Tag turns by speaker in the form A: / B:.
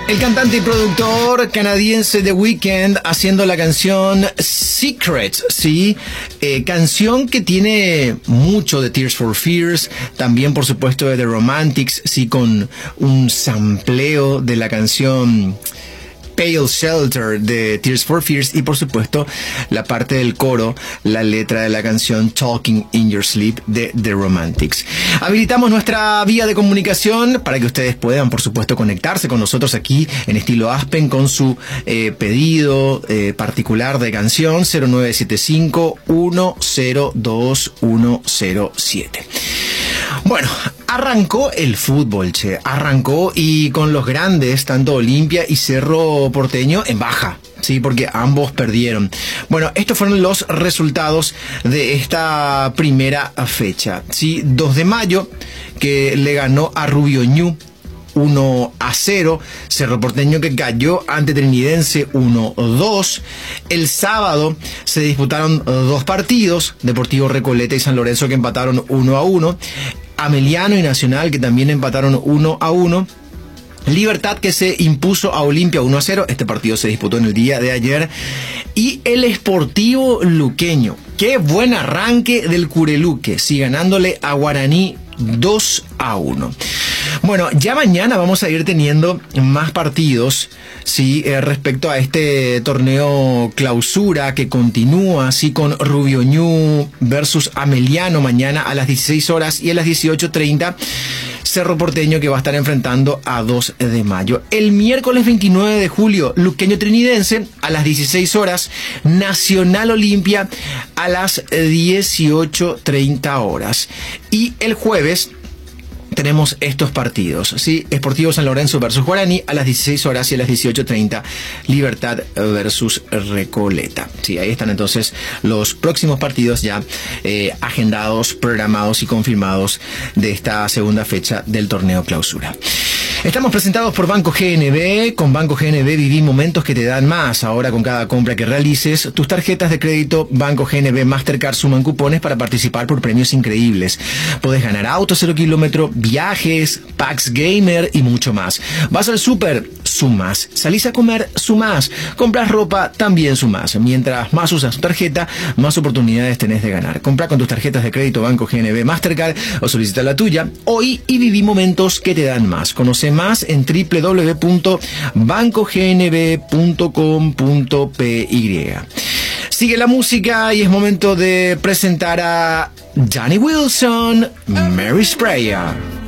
A: El cantante y productor canadiense The Weeknd haciendo la canción Secrets, ¿sí? Canción que tiene mucho de Tears for Fears, también por supuesto de The Romantics, sí, con un sampleo de la canción Pale Shelter de Tears for Fears y por supuesto la parte del coro, la letra de la canción Talking in Your Sleep de The Romantics. Habilitamos nuestra vía de comunicación para que ustedes puedan por supuesto conectarse con nosotros aquí en estilo Aspen con su pedido particular de canción 0975-102-107. Bueno, arrancó el fútbol, arrancó y con los grandes, tanto Olimpia y Cerro Porteño en baja, sí, porque ambos perdieron. Bueno, estos fueron los resultados de esta primera fecha, sí, 2 de mayo, que le ganó a Rubio Ñu 1-0, Cerro Porteño que cayó ante Trinidense 1-2. El sábado se disputaron 2 partidos, Deportivo Recoleta y San Lorenzo que empataron 1-1, Ameliano y Nacional que también empataron 1-1, Libertad que se impuso a Olimpia 1-0, este partido se disputó en el día de ayer, y el Sportivo Luqueño, qué buen arranque del Cureluque, sí, ganándole a Guaraní 2-1. Bueno, ya mañana vamos a ir teniendo más partidos, sí, respecto a este torneo clausura que continúa, así con Rubio Ñu versus Ameliano mañana a las 16 horas y a las 18:30 Cerro Porteño que va a estar enfrentando a 2 de mayo. El miércoles 29 de julio, Luqueño Trinidense a las 16 horas, Nacional Olimpia a las 18:30 horas. Y el jueves tenemos estos partidos, ¿sí? Sportivo San Lorenzo versus Guaraní a las 16 horas y a las 18:30 Libertad versus Recoleta. Sí, ahí están entonces los próximos partidos ya agendados, programados y confirmados de esta segunda fecha del torneo clausura. Estamos presentados por Banco GNB. Con Banco GNB viví momentos que te dan más. Ahora con cada compra que realices, tus tarjetas de crédito Banco GNB Mastercard suman cupones para participar por premios increíbles. Podés ganar autos 0 kilómetro, viajes, packs gamer y mucho más. Vas al súper, sumás. Salís a comer, sumás. Compras ropa, también sumás. Mientras más usas tu tarjeta, más oportunidades tenés de ganar. Compra con tus tarjetas de crédito Banco GNB Mastercard o solicita la tuya hoy y viví momentos que te dan más. Conoce más en www.bancognb.com.py. Sigue la música y es momento de presentar a Danny Wilson, Mary Sprayer.